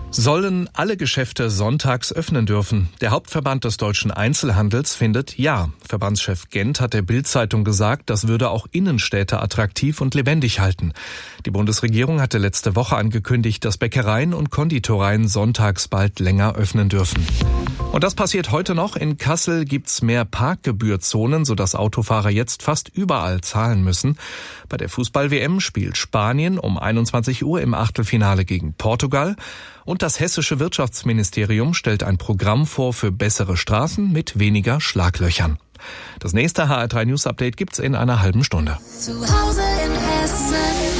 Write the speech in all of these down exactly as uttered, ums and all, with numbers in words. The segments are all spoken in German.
Sollen alle Geschäfte sonntags öffnen dürfen? Der Hauptverband des deutschen Einzelhandels findet ja. Verbandschef Gent hat der Bild-Zeitung gesagt, das würde auch Innenstädte attraktiv und lebendig halten. Die Bundesregierung hatte letzte Woche angekündigt, dass Bäckereien und Konditoreien sonntags bald länger öffnen dürfen. Und das passiert heute noch. In Kassel gibt's mehr Parkgebührzonen, sodass Autofahrer jetzt fast überall zahlen müssen. Bei der Fußball-W M spielt Spanien um einundzwanzig Uhr im Achtelfinale gegen Portugal. Und das hessische Wirtschaftsministerium stellt ein Programm vor für bessere Straßen mit weniger Schlaglöchern. Das nächste H R drei News Update gibt's in einer halben Stunde. Zu Hause in Hessen.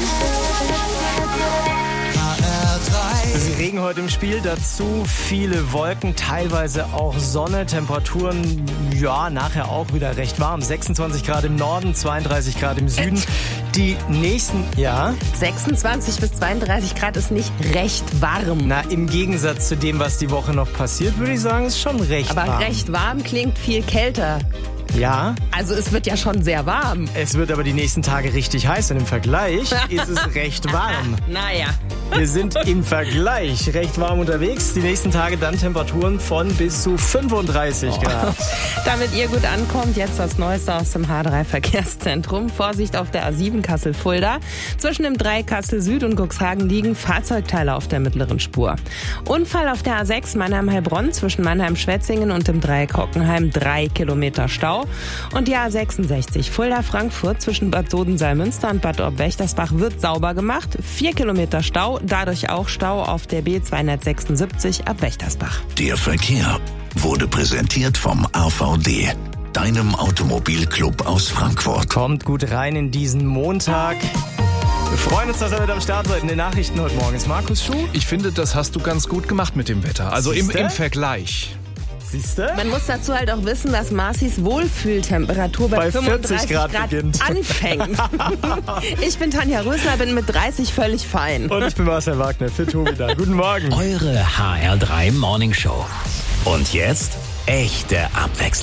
Regen heute im Spiel, dazu viele Wolken, teilweise auch Sonne, Temperaturen, ja, nachher auch wieder recht warm. sechsundzwanzig Grad im Norden, zweiunddreißig Grad im Süden. Die nächsten, ja? sechsundzwanzig bis zweiunddreißig Grad ist nicht recht warm. Na, im Gegensatz zu dem, was die Woche noch passiert, würde ich sagen, ist schon recht Aber warm. Aber recht warm klingt viel kälter. Ja. Also es wird ja schon sehr warm. Es wird aber die nächsten Tage richtig heiß und im Vergleich ist es recht warm. Naja. Wir sind im Vergleich recht warm unterwegs. Die nächsten Tage dann Temperaturen von bis zu fünfunddreißig oh. Grad. Damit ihr gut ankommt, jetzt das Neueste aus dem H drei Verkehrszentrum. Vorsicht auf der A sieben Kassel-Fulda. Zwischen dem drei Kassel Süd und Cuxhagen liegen Fahrzeugteile auf der mittleren Spur. Unfall auf der A sechs Mannheim-Heilbronn zwischen Mannheim-Schwetzingen und dem Dreieck Hockenheim. Drei Kilometer Stau. Und die A sechsundsechzig Fulda-Frankfurt zwischen Bad Sodensalmünster und Bad Orb-Wächtersbach wird sauber gemacht. Vier Kilometer Stau. Dadurch auch Stau auf der B zweihundertsechsundsiebzig ab Wächtersbach. Der Verkehr wurde präsentiert vom A V D, deinem Automobilclub aus Frankfurt. Kommt gut rein in diesen Montag. Wir freuen uns, dass ihr mit am Start seid in den Nachrichten heute Morgen. Ist Markus Schuh? Ich finde, das hast du ganz gut gemacht mit dem Wetter. Also im, im Vergleich. Siehste? Man muss dazu halt auch wissen, dass Marcis Wohlfühltemperatur bei, bei fünfunddreißig Grad, Grad anfängt. Ich bin Tanja Rösler, bin mit dreißig völlig fein. Und ich bin Marcel Wagner für Tobi da. Guten Morgen. Eure H R drei Morning Show. Und jetzt echte Abwechslung.